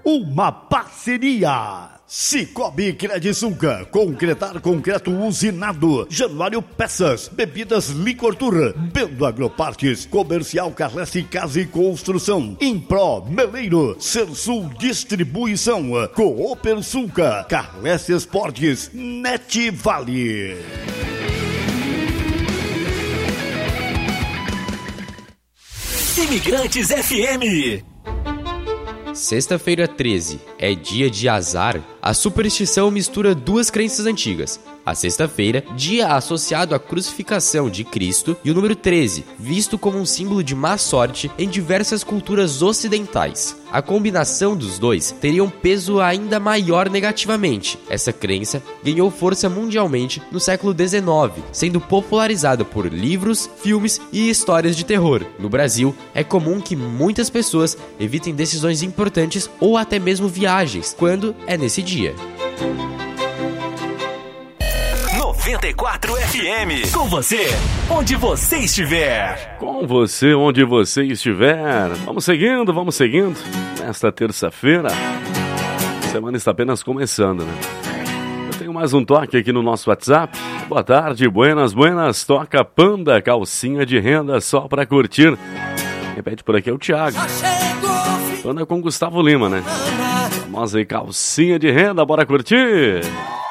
uma parceria. Cicobi Credisunca, concretar concreto usinado, Januário Peças, bebidas Licor Tour, Bendo Agropartes, Comercial Carlesse Casa e Construção, Impro Meleiro, Sersul Distribuição, Cooper Sulca, Carlesse Esportes, Net Vale. Imigrantes FM. Sexta-feira 13 é dia de azar. A superstição mistura duas crenças antigas. A sexta-feira, dia associado à crucificação de Cristo, e o número 13, visto como um símbolo de má sorte em diversas culturas ocidentais. A combinação dos dois teria um peso ainda maior negativamente. Essa crença ganhou força mundialmente no século XIX, sendo popularizada por livros, filmes e histórias de terror. No Brasil, é comum que muitas pessoas evitem decisões importantes ou até mesmo viagens, quando é nesse dia. 94 FM, com você, onde você estiver. Com você, onde você estiver. Vamos seguindo. Nesta terça-feira, a semana está apenas começando, né? Eu tenho mais um toque aqui no nosso WhatsApp. Boa tarde, buenas. Toca Panda, calcinha de renda só pra curtir. Repete por aqui, é o Thiago. Panda com Gustavo Lima, né? Famosa aí, calcinha de renda, bora curtir.